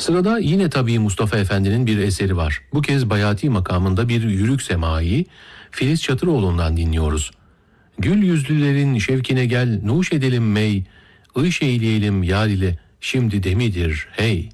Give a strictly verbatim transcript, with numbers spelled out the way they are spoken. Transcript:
Sırada yine tabii Mustafa Efendi'nin bir eseri var. Bu kez Bayati makamında bir yürük semai Filiz Çatıroğlu'ndan dinliyoruz. Gül yüzlülerin şevkine gel, nuş edelim mey, ıyş eyleyelim yar ile, şimdi demidir hey.